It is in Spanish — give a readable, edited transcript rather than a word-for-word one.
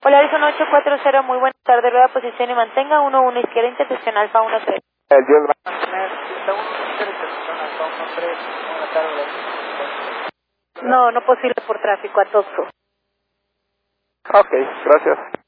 Polarizon 840, muy buena tarde, rueda posición y mantenga 11 izquierda intersección Alfa 13. El 10 va. Mantener 1 izquierda intersección Alfa 13, buena tarde. No posible por tráfico, a Toxo. Ok, gracias.